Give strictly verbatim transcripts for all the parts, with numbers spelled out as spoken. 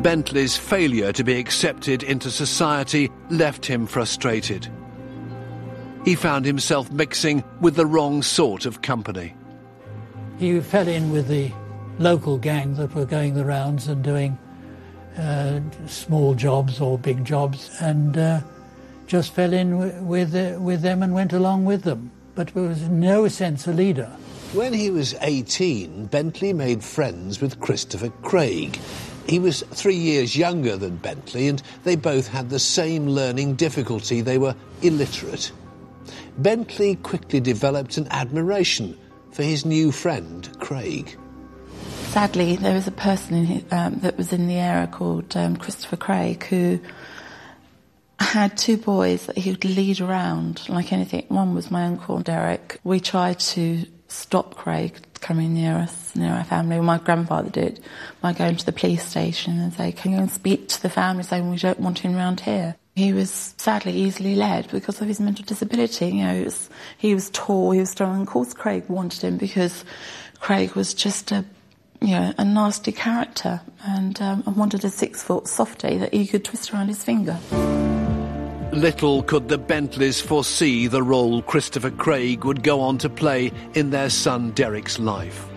Bentley's failure to be accepted into society left him frustrated. He found himself mixing with the wrong sort of company. He fell in with the local gang that were going the rounds and doing uh, small jobs or big jobs, and uh, just fell in w- with, uh, with them and went along with them, but was in no sense a leader. When he was eighteen, Bentley made friends with Christopher Craig. He was three years younger than Bentley, and they both had the same learning difficulty. They were illiterate. Bentley quickly developed an admiration for his new friend, Craig. Sadly, there was a person in his, um, that was in the area called um, Christopher Craig, who had two boys that he would lead around like anything. One was my uncle, Derek. We tried to stop Craig coming near us, near our family. My grandfather did, by going to the police station and say, can you go and speak to the family saying we don't want him around here? He was sadly easily led because of his mental disability. You know, it was, he was tall, he was strong, and of course Craig wanted him because Craig was just a, you know, a nasty character, and um, I wanted a six-foot softie that he could twist around his finger. Little could the Bentleys foresee the role Christopher Craig would go on to play in their son Derek's life.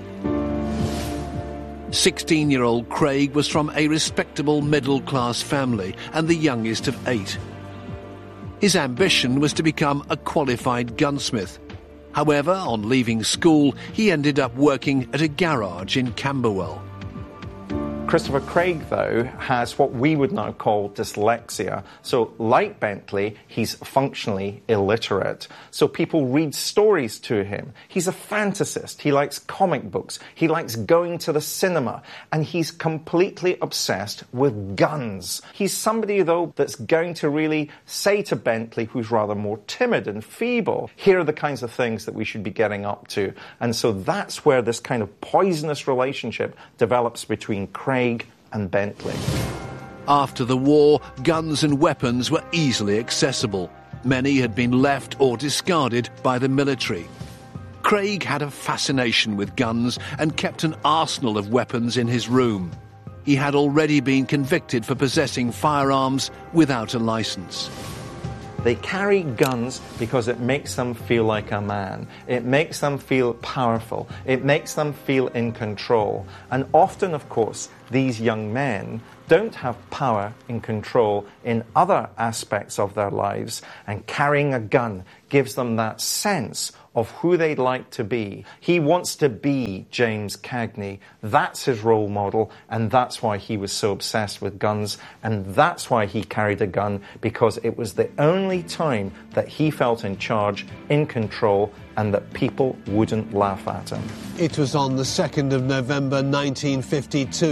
sixteen-year-old Craig was from a respectable middle-class family and the youngest of eight. His ambition was to become a qualified gunsmith. However, on leaving school, he ended up working at a garage in Camberwell. Christopher Craig, though, has what we would now call dyslexia. So, like Bentley, he's functionally illiterate. So people read stories to him. He's a fantasist. He likes comic books. He likes going to the cinema. And he's completely obsessed with guns. He's somebody, though, that's going to really say to Bentley, who's rather more timid and feeble, here are the kinds of things that we should be getting up to. And so that's where this kind of poisonous relationship develops between Craig and Bentley. After the war, guns and weapons were easily accessible. Many had been left or discarded by the military. Craig had a fascination with guns and kept an arsenal of weapons in his room. He had already been convicted for possessing firearms without a license. They carry guns because it makes them feel like a man. It makes them feel powerful. It makes them feel in control. And often, of course, these young men don't have power and control in other aspects of their lives, and carrying a gun gives them that sense of who they'd like to be. He wants to be James Cagney. That's his role model, and that's why he was so obsessed with guns, and that's why he carried a gun, because it was the only time that he felt in charge, in control, and that people wouldn't laugh at him. It was on the second of November nineteen fifty-two